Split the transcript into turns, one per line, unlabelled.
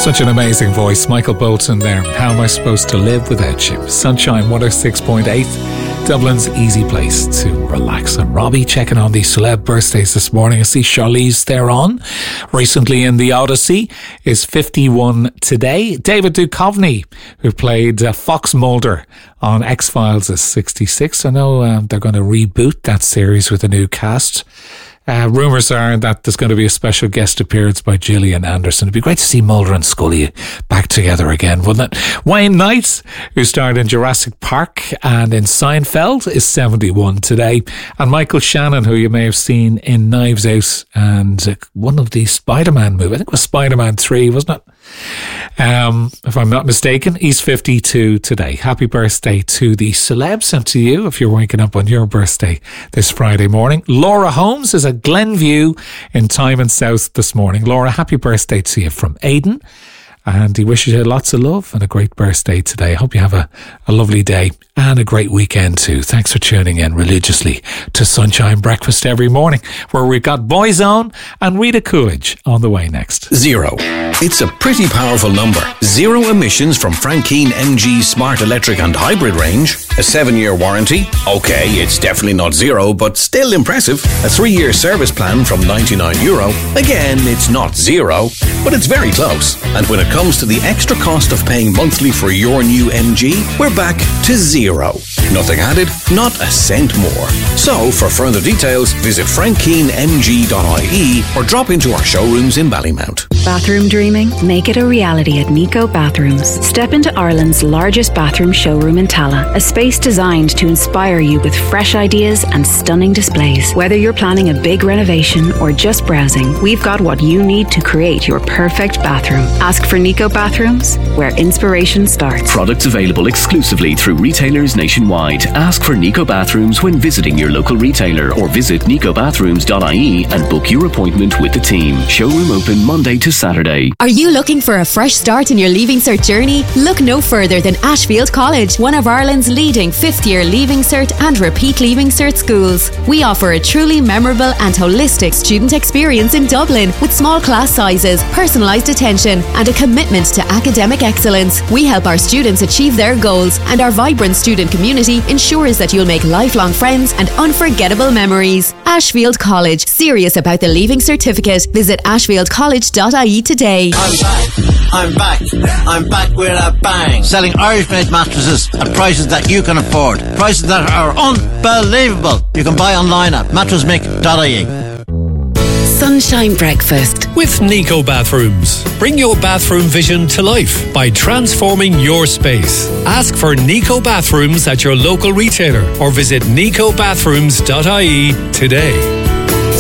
Such an amazing voice, Michael Bolton there. How am I supposed to live without you? Sunshine 106.8, Dublin's easy place to relax. I'm Robbie, checking on the celeb birthdays this morning. I see Charlize Theron, recently in The Odyssey, is 51 today. David Duchovny, who played Fox Mulder on X-Files, is 66. I know they're going to reboot that series with a new cast. Rumours are that there's going to be a special guest appearance by Gillian Anderson. It'd be great to see Mulder and Scully back together again, wouldn't it? Wayne Knight, who starred in Jurassic Park and in Seinfeld, is 71 today. And Michael Shannon, who you may have seen in Knives Out and one of the Spider-Man movies. I think it was Spider-Man 3, wasn't it? If I'm not mistaken, he's 52 today. Happy birthday to the celebs and to you if you're waking up on your birthday this Friday morning. Laura Holmes is at Glenview in Tymon South this morning. Laura, happy birthday to you from Aidan. And he wishes you lots of love and a great birthday today. I hope you have a lovely day and a great weekend too. Thanks for tuning in religiously to Sunshine Breakfast every morning, where we've got Boyzone and Rita Coolidge on the way next.
Zero. It's a pretty powerful number. Zero emissions from Frankine MG Smart Electric and Hybrid range. A 7-year warranty. Okay, it's definitely not zero, but still impressive. A 3-year service plan from €99. Again, it's not zero, but it's very close. And when it comes to the extra cost of paying monthly for your new MG, we're back to zero. Nothing added, not a cent more. So, for further details, visit frankinemg.ie or drop into our showrooms in Ballymount.
Bathroom dreaming? Make it a reality at Nico Bathrooms. Step into Ireland's largest bathroom showroom in Tala, a space designed to inspire you with fresh ideas and stunning displays. Whether you're planning a big renovation or just browsing, we've got what you need to create your perfect bathroom. Ask for Nico Bathrooms, where inspiration starts.
Products available exclusively through retailers nationwide. Ask for Nico Bathrooms when visiting your local retailer or visit nicobathrooms.ie and book your appointment with the team. Showroom open Monday to Saturday.
Are you looking for a fresh start in your Leaving Cert journey? Look no further than Ashfield College, one of Ireland's leading fifth-year Leaving Cert and repeat Leaving Cert schools. We offer a truly memorable and holistic student experience in Dublin with small class sizes, personalised attention and a commitment to academic excellence. We help our students achieve their goals, and our vibrant student community ensures that you'll make lifelong friends and unforgettable memories. Ashfield College, serious about the Leaving Certificate. Visit ashfieldcollege.ie today.
I'm back with a bang. Selling Irish-made mattresses at prices that you can afford. Prices that are unbelievable. You can buy online at mattressmick.ie.
Sunshine Breakfast
with Nico Bathrooms. Bring your bathroom vision to life by transforming your space. Ask for Nico Bathrooms at your local retailer or visit nicobathrooms.ie today.